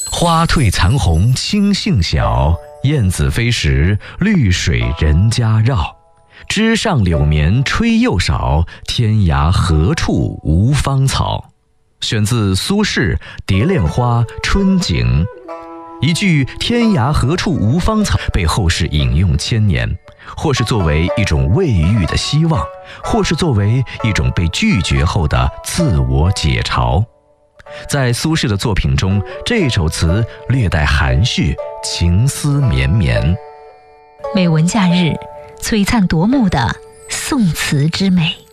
花褪残红青杏小，燕子飞时绿水人家绕。枝上柳绵吹又少，天涯何处无芳草。选自苏轼《蝶恋花·春景》。一句天涯何处无芳草被后世引用千年，或是作为一种未遇的希望，或是作为一种被拒绝后的自我解嘲。在苏轼的作品中，这首词略带含蓄，情思绵绵。 美文假日，璀璨夺目的宋词之美。